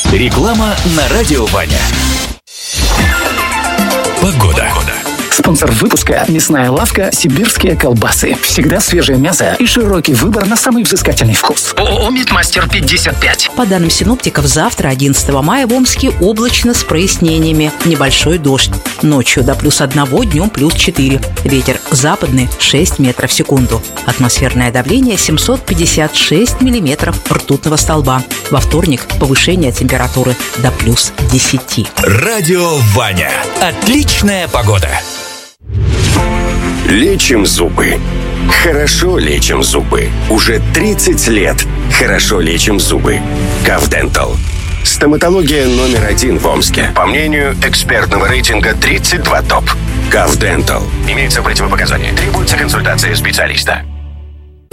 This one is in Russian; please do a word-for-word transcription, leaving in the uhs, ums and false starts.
Реклама на радио Ваня. Погода. Спонсор выпуска – мясная лавка «Сибирские колбасы». Всегда свежее мясо и широкий выбор на самый взыскательный вкус. ООО «Мидмастер пятьдесят пять». По данным синоптиков, завтра, одиннадцатого мая, в Омске облачно с прояснениями. Небольшой дождь. Ночью до плюс одного, днем плюс четыре. Ветер западный шесть метров в секунду. Атмосферное давление семьсот пятьдесят шесть миллиметров ртутного столба. Во вторник повышение температуры до плюс десяти. Радио Ваня. Отличная погода. Лечим зубы. Хорошо лечим зубы. Уже тридцать лет. Хорошо лечим зубы. Кавдентал. Стоматология номер один в Омске. По мнению экспертного рейтинга тридцать два топ. Кавдентал. Имеются противопоказания. Требуется консультация специалиста.